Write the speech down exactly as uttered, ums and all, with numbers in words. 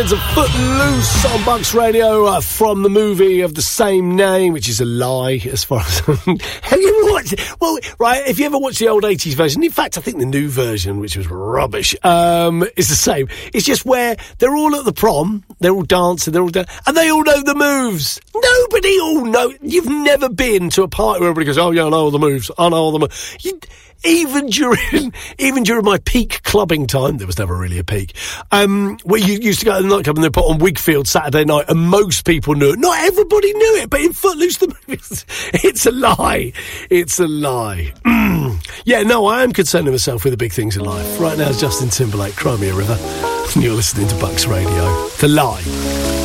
It's a Footloose on Bucks Radio uh, from the movie of the same name, which is a lie as far as... Have you ever watched... Well, right, if you ever watched the old eighties version, in fact, I think the new version, which was rubbish, um, is the same. It's just where they're all at the prom, they're all dancing, they're all dancing, and they all know the moves. Nobody all know... You've never been to a party where everybody goes, oh, yeah, I know all the moves, I know all the moves. You... Even during, even during my peak clubbing time, there was never really a peak, um, where you used to go to the nightclub and they put on Wigfield Saturday night and most people knew it. Not everybody knew it, but in Footloose, the movies, it's a lie. It's a lie. Mm. Yeah, no, I am concerning myself with the big things in life. Right now it's Justin Timberlake, Cry Me a River. And you're listening to Bucks Radio. The Lie.